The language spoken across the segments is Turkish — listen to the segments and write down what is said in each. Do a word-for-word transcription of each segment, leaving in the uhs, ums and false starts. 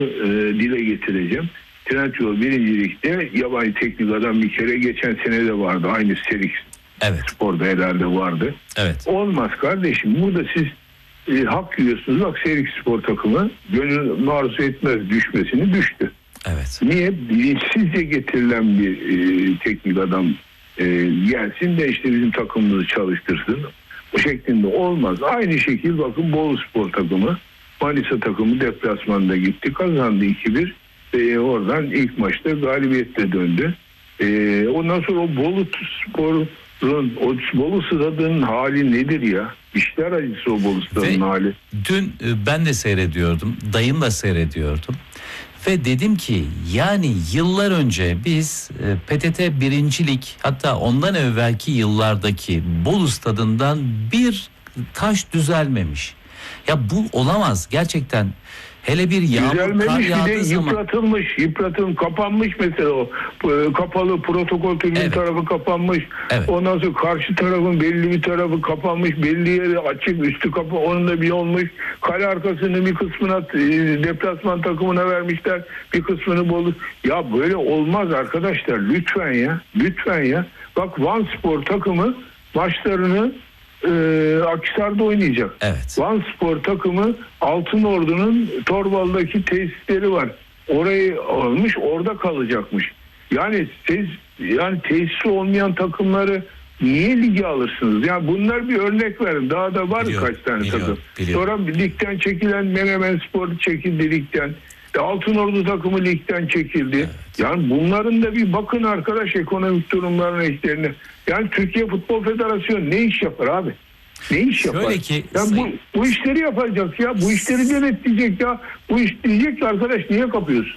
e, dile getireceğim. Trendyol birincilikte yabancı teknik adam bir kere geçen sene de vardı. Aynı Serik evet. Spor'da herhalde vardı. Evet. Olmaz kardeşim. Burada siz e, hak yiyorsunuz. Bak Serik Spor takımı gönül arzu etmez düşmesini düştü. Evet. Niye? Bilinçsizce getirilen bir e, teknik adam e, gelsin de işte bizim takımımızı çalıştırsın. Bu şeklinde olmaz. Aynı şekilde bakın Bolu Spor takımı Manisa takımı deplasmanda gitti. Kazandı iki bir. E, oradan ilk maçta galibiyetle döndü. E, ondan sonra o Bolu Spor'un o Bolu stadının hali nedir ya? İşler acısı o Bolu stadının hali. Dün ben de seyrediyordum. Dayımla seyrediyordum. Ve dedim ki yani yıllar önce biz P T T birincilik hatta ondan evvelki yıllardaki Bolu stadından bir taş düzelmemiş. Ya bu olamaz gerçekten. Hele bir yağmur kar yağdığı zaman. Yıpratılmış, yıpratılmış, kapanmış mesela o kapalı protokol tribün evet. tarafı kapanmış. Evet. Ondan sonra karşı tarafın belli bir tarafı kapanmış, belli yeri açık, üstü kapı onun da bir olmuş. Kale arkasının bir kısmına deplasman takımına vermişler, bir kısmını bolu. Ya böyle olmaz arkadaşlar, lütfen ya, lütfen ya. Bak Van Spor takımı maçlarını Ee, Akhisar'da oynayacak. Evet. Van Spor takımı Altınordu'nun Torbalı'daki tesisleri var. Orayı almış, orada kalacakmış. Yani siz yani tesisi olmayan takımları niye lige alırsınız? Yani bunlar bir örnek verin. Daha da var biliyorum, kaç tane biliyorum, takım. Biliyorum. Sonra ligden çekilen Menemen Spor çekildi ligden. Altınordu takımı ligden çekildi. Evet. Yani bunların da bir bakın arkadaş ekonomik durumlarına işlerine. Yani Türkiye Futbol Federasyonu ne iş yapar abi? Ne iş yapar? Şöyle ki, yani sayın... bu, bu işleri yapacak ya. Bu işleri denetleyecek ya. Bu iş diyecek ki arkadaş niye kapıyorsun?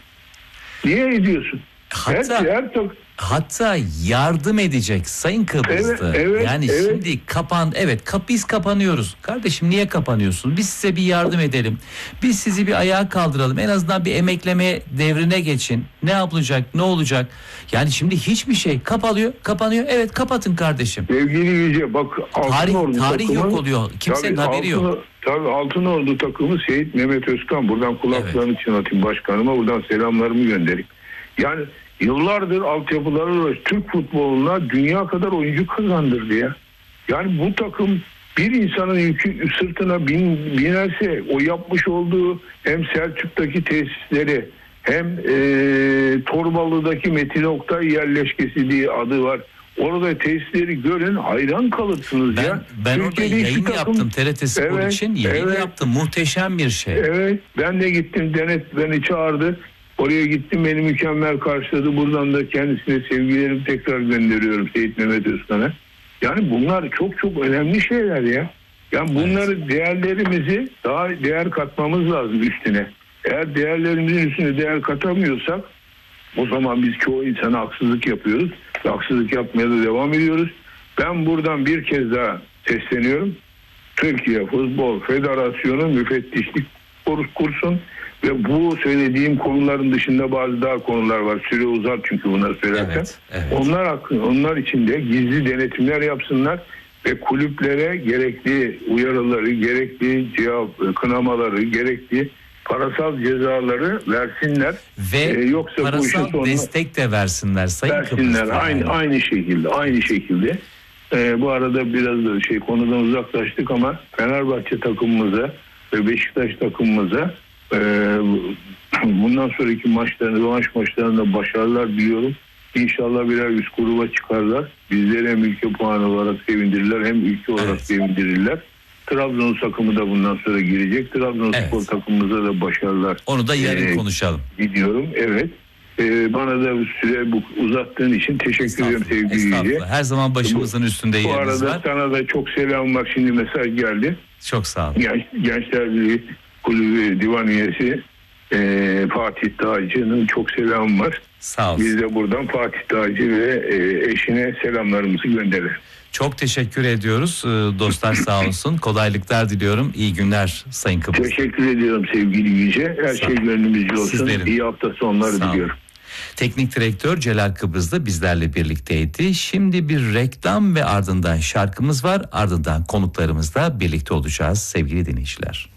Niye ediyorsun? Hatta... Her, her tak... Hatta yardım edecek Sayın Kıbrıslı. Evet, evet, yani evet. şimdi kapan evet kap, biz kapanıyoruz. Kardeşim niye kapanıyorsun? Biz size bir yardım edelim. Biz sizi bir ayağa kaldıralım. En azından bir emekleme devrine geçin. Ne yapılacak? Ne olacak? Yani şimdi hiçbir şey kapalıyor, kapanıyor. Evet kapatın kardeşim. Sevgili Yüce bak tarih takımı, tarih yok oluyor. Kimsenin tabii, haberi Altın, yok. Tabii Altınordu takımı Seyit Mehmet Özkan buradan kulaklarını evet. çınlatayım başkanıma buradan selamlarımı göndereyim. Yani yıllardır altyapıları Türk futboluna dünya kadar oyuncu kazandırdı ya. Yani bu takım bir insanın yükü sırtına bin, binerse o yapmış olduğu hem Selçuk'taki tesisleri hem e, Torbalı'daki Metin Oktay yerleşkesi diye adı var. Orada tesisleri görün hayran kalırsınız ben, ya. Ben Türkiye'de orada yayın takım, yaptım T R T Spor evet, için yayın evet, yaptım. Muhteşem bir şey. Evet ben de gittim Denet beni çağırdı. Oraya gittim beni mükemmel karşıladı. Buradan da kendisine sevgilerimi tekrar gönderiyorum Seyit Mehmet Özkan'a. Yani bunlar çok çok önemli şeyler ya. Yani bunları evet. değerlerimizi daha değer katmamız lazım üstüne. Eğer değerlerimizin üstüne değer katamıyorsak o zaman biz çoğu insana haksızlık yapıyoruz. Haksızlık yapmaya da devam ediyoruz. Ben buradan bir kez daha sesleniyorum. Türkiye Futbol Federasyonu müfettişlik kursun. Ve bu söylediğim konuların dışında bazı daha konular var. Süre uzar çünkü bunları söylerken. Evet, evet. Onlar hakkında, onlar için de gizli denetimler yapsınlar ve kulüplere gerekli uyarıları, gerekli cevap kınamaları, gerekli parasal cezaları versinler. Ve ee, yoksa parasal bu sonuna, destek de versinler Sayın versinler. Aynı yani. aynı şekilde, aynı şekilde. Ee, bu arada biraz da şey konudan uzaklaştık ama Fenerbahçe takımımıza ve Beşiktaş takımımıza bundan sonraki maçlarında, rövanş maçlarında başarılar diliyorum. İnşallah birer üst gruba çıkarlar. Bizleri hem ülke puanı olarak sevindirirler hem ülke olarak evet. sevindirirler. Trabzon takımı da bundan sonra girecek. Trabzonspor evet. takımımıza da başarılar. Onu da yarın ee, konuşalım. Gidiyorum. Evet. Ee, bana da süre bu uzattığın için teşekkür ederim sevgili Yüce. Her zaman başımızın bu, üstünde yeriniz var. Bu arada sana da çok selam var. Şimdi mesaj geldi. Çok sağ olun. Genç, Gençler Birliği Kulübü Divan Üyesi e, Fatih Dağcı'nın çok selamı var. Sağ olun. Biz de buradan Fatih Dağcı ve e, eşine selamlarımızı gönderelim. Çok teşekkür ediyoruz. Dostlar sağ olsun. Kolaylıklar diliyorum. İyi günler Sayın Kıbrıs. Teşekkür ediyorum sevgili Yüce. Her sağ şey gönlümüzce olsun. Sizlerin. İyi hafta sonları sağ diliyorum. Teknik direktör Celal Kıbrıslı bizlerle birlikteydi. Şimdi bir reklam ve ardından şarkımız var. Ardından konuklarımızla birlikte olacağız sevgili dinleyiciler.